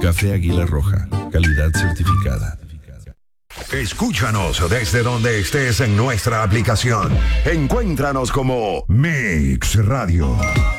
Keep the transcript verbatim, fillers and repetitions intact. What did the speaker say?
Café Águila Roja, calidad certificada. Escúchanos desde donde estés en nuestra aplicación. Encuéntranos como Mix Radio.